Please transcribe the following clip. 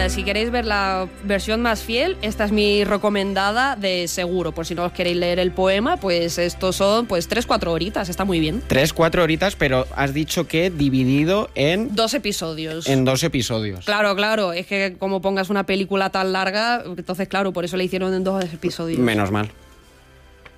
si queréis ver la versión más fiel, esta es mi recomendada de seguro. Por si no os queréis leer el poema, pues estos son 3-4 horitas, está muy bien. 3-4 horitas, pero has dicho que dividido en... 2 episodios. En 2 episodios. Claro, es que como pongas una película tan larga, entonces claro, por eso le hicieron en 2 episodios. Menos mal.